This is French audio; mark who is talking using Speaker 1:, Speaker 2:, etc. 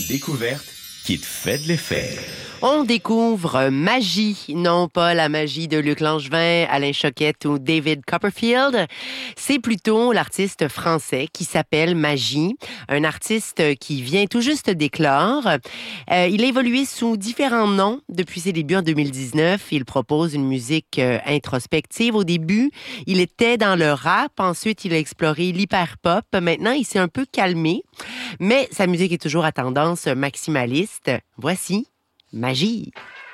Speaker 1: découverte qui te fait de l'effet.
Speaker 2: On découvre Magie, non pas la magie de Luc Langevin, Alain Choquette ou David Copperfield. C'est plutôt l'artiste français qui s'appelle Magie, un artiste qui vient tout juste d'éclore. Il a évolué sous différents noms depuis ses débuts en 2019. Il propose une musique introspective. Au début, il était dans le rap. Ensuite, il a exploré l'hyperpop. Maintenant, il s'est un peu calmé. Mais sa musique est toujours à tendance maximaliste. Voici Magie.